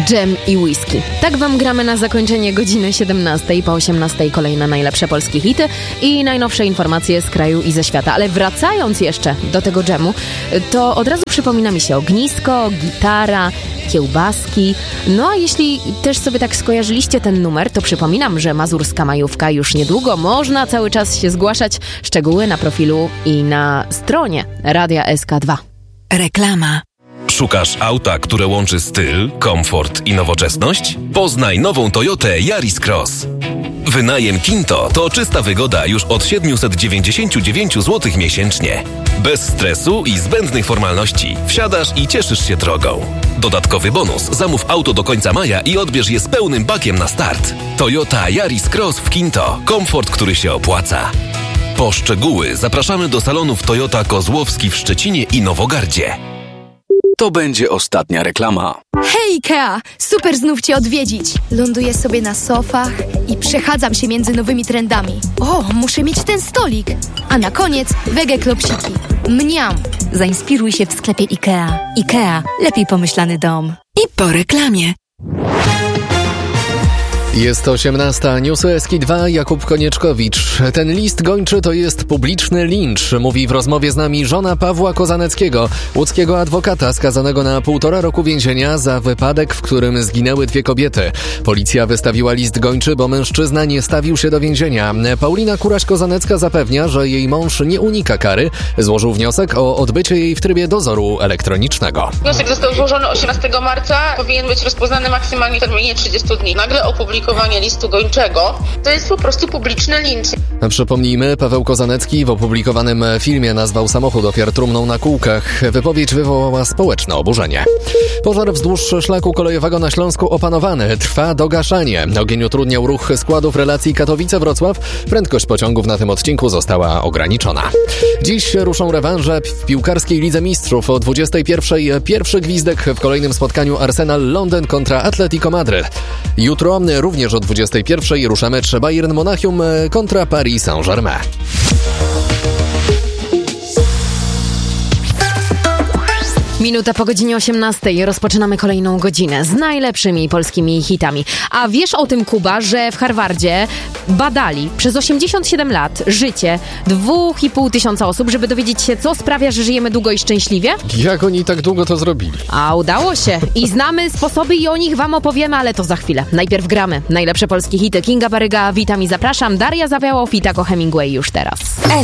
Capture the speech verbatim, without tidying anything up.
dżem i whisky. Tak wam gramy na zakończenie godziny siedemnastej, po osiemnastej kolejne najlepsze polskie hity i najnowsze informacje z kraju i ze świata. Ale wracając jeszcze do tego dżemu, to od razu przypomina mi się ognisko, gitara, kiełbaski. No a jeśli też sobie tak skojarzyliście ten numer, to przypominam, że mazurska majówka już niedługo. Można cały czas się zgłaszać. Szczegóły na profilu i na stronie Radia S K dwa. Reklama. Szukasz auta, które łączy styl, komfort i nowoczesność? Poznaj nową Toyotę Yaris Cross. Wynajem Kinto to czysta wygoda już od siedemset dziewięćdziesiąt dziewięć złotych miesięcznie. Bez stresu i zbędnych formalności. Wsiadasz i cieszysz się drogą. Dodatkowy bonus. Zamów auto do końca maja i odbierz je z pełnym bakiem na start. Toyota Yaris Cross w Kinto. Komfort, który się opłaca. Po szczegóły zapraszamy do salonów Toyota Kozłowski w Szczecinie i Nowogardzie. To będzie ostatnia reklama. Hej Ikea! Super znów Cię odwiedzić. Ląduję sobie na sofach i przechadzam się między nowymi trendami. O, muszę mieć ten stolik. A na koniec wege klopsiki. Mniam! Zainspiruj się w sklepie Ikea. Ikea. Lepiej pomyślany dom. I po reklamie. Jest osiemnasta, newsy S K dwa, Jakub Konieczkowicz. Ten list gończy to jest publiczny lincz, mówi w rozmowie z nami żona Pawła Kozaneckiego, łódzkiego adwokata skazanego na półtora roku więzienia za wypadek, w którym zginęły dwie kobiety. Policja wystawiła list gończy, bo mężczyzna nie stawił się do więzienia. Paulina Kuraś-Kozanecka zapewnia, że jej mąż nie unika kary. Złożył wniosek o odbycie jej w trybie dozoru elektronicznego. Wniosek został złożony osiemnastego marca, powinien być rozpoznany maksymalnie w terminie trzydziestu dni. Nagle opublikowanie listu gończego to jest po prostu publiczny lincz. Przypomnijmy, Paweł Kozanecki w opublikowanym filmie nazwał samochód ofiar trumną na kółkach. Wypowiedź wywołała społeczne oburzenie. Pożar wzdłuż szlaku kolejowego na Śląsku opanowany. Trwa dogaszanie. Ogień utrudniał ruch składów relacji Katowice-Wrocław. Prędkość pociągów na tym odcinku została ograniczona. Dziś ruszą rewanże w piłkarskiej Lidze Mistrzów. O dwudziestej pierwszej pierwszy gwizdek w kolejnym spotkaniu Arsenal Londyn kontra Atletico Madryt. Jutro również o dwudziestej pierwszej rusza mecz Bayern Monachium kontra Paris Saint-Germain. Minuta po godzinie osiemnastej rozpoczynamy kolejną godzinę z najlepszymi polskimi hitami. A wiesz o tym, Kuba, że w Harvardzie badali przez osiemdziesiąt siedem lat życie dwóch i pół tysiąca osób, żeby dowiedzieć się, co sprawia, że żyjemy długo i szczęśliwie? Jak oni tak długo to zrobili? A udało się. I znamy sposoby i o nich wam opowiemy, ale to za chwilę. Najpierw gramy najlepsze polskie hity. Kinga Baryga, witam i zapraszam. Daria Zawiałow i Taco Hemingway już teraz.